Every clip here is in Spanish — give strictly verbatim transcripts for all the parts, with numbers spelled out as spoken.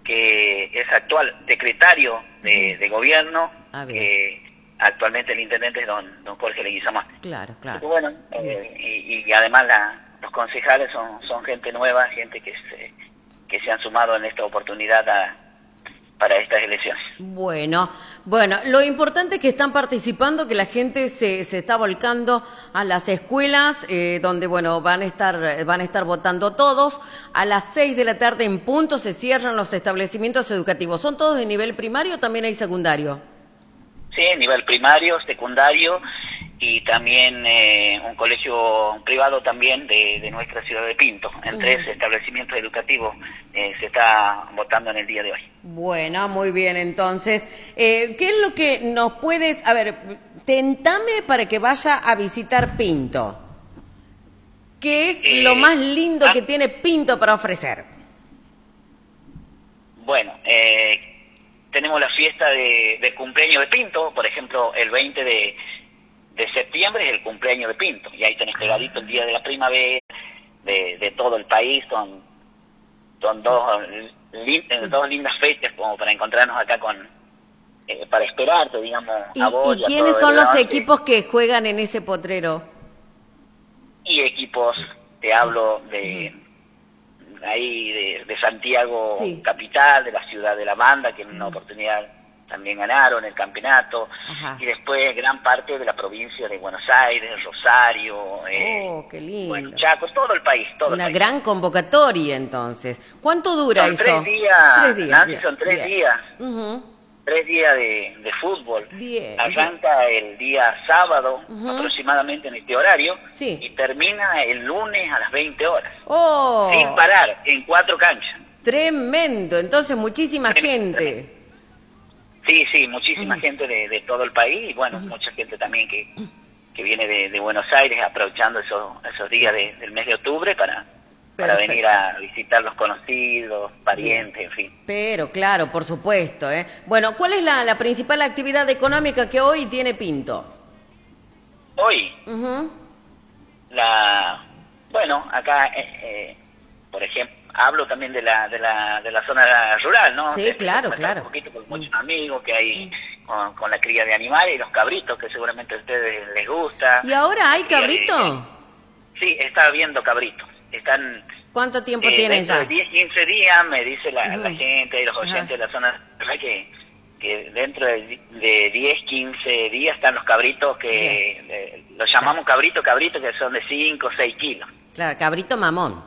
que es actual secretario de, de gobierno, ah, que actualmente el intendente es don, don Jorge Leguizamón. Claro, claro. Y bueno, eh, y, y además la, los concejales son, son gente nueva, gente que se, que se han sumado en esta oportunidad a, para estas elecciones. Bueno, bueno, lo importante es que están participando, que la gente se, se está volcando a las escuelas, eh, donde, bueno, van a estar, van a estar votando todos. A las seis de la tarde en punto se cierran los establecimientos educativos. ¿Son todos de nivel primario o también hay secundario? Sí, nivel primario, secundario, y también eh, un colegio privado también de, de nuestra ciudad de Pinto. En uh-huh. tres establecimientos educativos eh, se está votando en el día de hoy. Bueno, muy bien, entonces, eh, ¿qué es lo que nos puedes, a ver, tentame para que vaya a visitar Pinto? ¿Qué es eh, lo más lindo ah, que tiene Pinto para ofrecer? Bueno, eh, tenemos la fiesta de, de cumpleaños de Pinto, por ejemplo, el veinte de septiembre es el cumpleaños de Pinto, y ahí tenés pegadito el día de la primavera de, de todo el país, son, son dos, li, dos lindas fechas como para encontrarnos acá con, eh, para esperarte, digamos, ¿Y, a vos ¿y y a quiénes todo son el los norte. equipos que juegan en ese potrero? Y equipos, te hablo de ahí de, de Santiago sí. capital, de la ciudad de La Banda, que en una oportunidad también ganaron el campeonato. Ajá. Y después gran parte de la provincia de Buenos Aires, Rosario, eh, oh, qué lindo. Bueno, Chaco, todo el país. Todo Una el país. gran convocatoria entonces. ¿Cuánto dura son eso? Tres días, tres días, Nancy, bien, son tres bien. días. Uh-huh. Tres días de, de fútbol. Bien, Arranca bien. el día sábado, uh-huh. aproximadamente en este horario, sí. y termina el lunes a las veinte horas. Oh. Sin parar, en cuatro canchas. Tremendo, entonces muchísima Tremendo, gente. Tremendo. Sí, sí, muchísima uh-huh. gente de, de todo el país, y bueno, uh-huh. mucha gente también que, que viene de, de Buenos Aires, aprovechando esos, esos días de, del mes de octubre para, para venir a visitar los conocidos, parientes, bien. En fin. Pero claro, por supuesto, ¿eh? Bueno, ¿cuál es la, la principal actividad económica que hoy tiene Pinto? Hoy, uh-huh. la, bueno, acá, eh, eh, por ejemplo, hablo también de la de la de la zona rural, ¿no? Sí, de, claro, de claro. Un poquito con muchos amigos que hay con, con la cría de animales y los cabritos, que seguramente a ustedes les gusta. ¿Y ahora hay cabrito? De, sí, está habiendo cabritos. Están. ¿Cuánto tiempo eh, tienen ya? De diez, quince días, me dice la, uh-huh. la gente y los oyentes uh-huh. de la zona rural que, que dentro de, de diez, quince días están los cabritos que eh, los llamamos cabrito, cabrito, que son de cinco, seis kilos. Claro, cabrito mamón.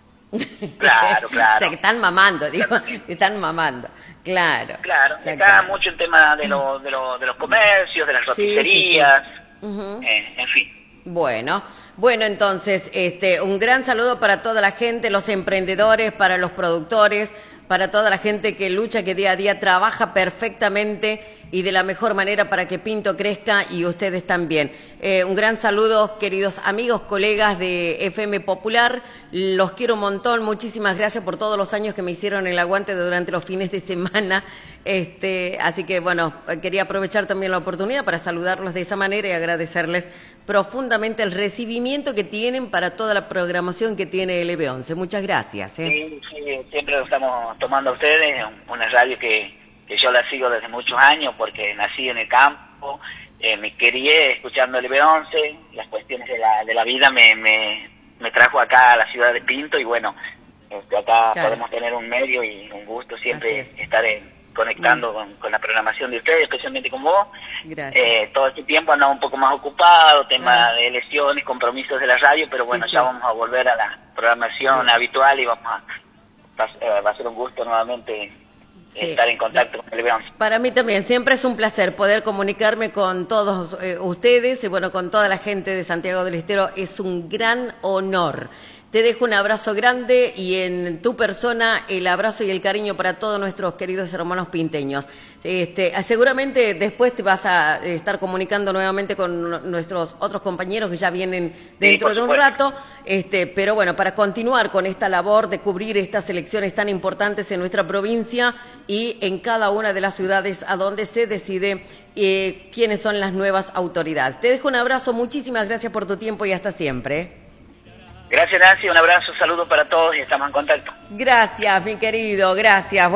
Claro, claro. O sea, que están mamando, digo, que están mamando. Claro. Claro, o sea, está claro. mucho el tema de, lo, de, lo, de los comercios, de las roticerías, sí, sí, sí. Uh-huh. eh, en fin. Bueno, bueno, entonces, este, un gran saludo para toda la gente, los emprendedores, para los productores, para toda la gente que lucha, que día a día trabaja perfectamente y de la mejor manera para que Pinto crezca y ustedes también. Eh, un gran saludo, queridos amigos, colegas de F M Popular, los quiero un montón, muchísimas gracias por todos los años que me hicieron el aguante durante los fines de semana, este, así que bueno, quería aprovechar también la oportunidad para saludarlos de esa manera y agradecerles profundamente el recibimiento que tienen para toda la programación que tiene L B once. Muchas gracias. ¿eh? Sí, sí, siempre lo estamos tomando a ustedes, una radio que, que yo la sigo desde muchos años porque nací en el campo, eh, me crié escuchando L B once, las cuestiones de la, de la vida me, me, me trajo acá a la ciudad de Pinto y bueno, este, acá claro. podemos tener un medio y un gusto siempre es. estar en, conectando mm. con, con la programación de ustedes, especialmente con vos. Eh, todo este tiempo andaba un poco más ocupado, tema ah. de elecciones, compromisos de la radio, pero bueno, sí, ya sí. vamos a volver a la programación sí. habitual y vamos a, va, va a ser un gusto nuevamente sí. estar en contacto con el L B once. Para mí también, siempre es un placer poder comunicarme con todos eh, ustedes y bueno, con toda la gente de Santiago del Estero, es un gran honor. Te dejo un abrazo grande y en tu persona el abrazo y el cariño para todos nuestros queridos hermanos pinteños. Este, seguramente después te vas a estar comunicando nuevamente con nuestros otros compañeros que ya vienen dentro sí, de un rato, este, pero bueno, para continuar con esta labor de cubrir estas elecciones tan importantes en nuestra provincia y en cada una de las ciudades a donde se decide eh, quiénes son las nuevas autoridades. Te dejo un abrazo, muchísimas gracias por tu tiempo y hasta siempre. Gracias, Nancy, un abrazo, saludo para todos y estamos en contacto. Gracias, mi querido, gracias.